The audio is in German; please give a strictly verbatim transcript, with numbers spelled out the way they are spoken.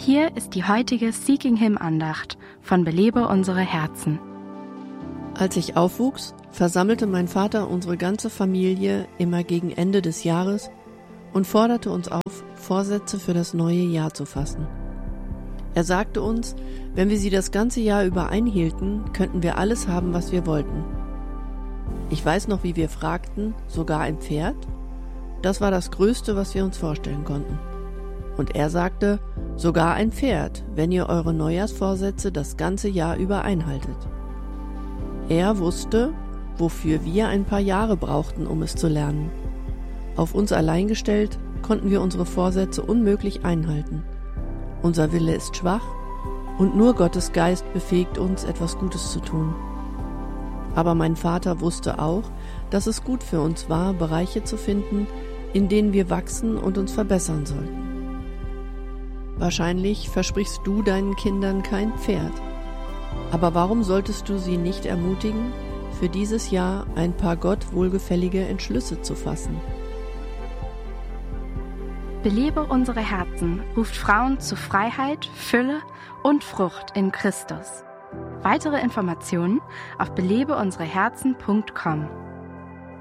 Hier ist die heutige Seeking Him Andacht von Belebe unsere Herzen. Als ich aufwuchs, versammelte mein Vater unsere ganze Familie immer gegen Ende des Jahres und forderte uns auf, Vorsätze für das neue Jahr zu fassen. Er sagte uns, wenn wir sie das ganze Jahr über einhielten, könnten wir alles haben, was wir wollten. Ich weiß noch, wie wir fragten, sogar ein Pferd? Das war das Größte, was wir uns vorstellen konnten. Und er sagte, sogar ein Pferd, wenn ihr eure Neujahrsvorsätze das ganze Jahr über einhaltet. Er wusste, wofür wir ein paar Jahre brauchten, um es zu lernen. Auf uns allein gestellt, konnten wir unsere Vorsätze unmöglich einhalten. Unser Wille ist schwach und nur Gottes Geist befähigt uns, etwas Gutes zu tun. Aber mein Vater wusste auch, dass es gut für uns war, Bereiche zu finden, in denen wir wachsen und uns verbessern sollten. Wahrscheinlich versprichst du deinen Kindern kein Pferd. Aber warum solltest du sie nicht ermutigen, für dieses Jahr ein paar Gott wohlgefällige Entschlüsse zu fassen? Belebe unsere Herzen ruft Frauen zu Freiheit, Fülle und Frucht in Christus. Weitere Informationen auf belebe unsere herzen punkt com.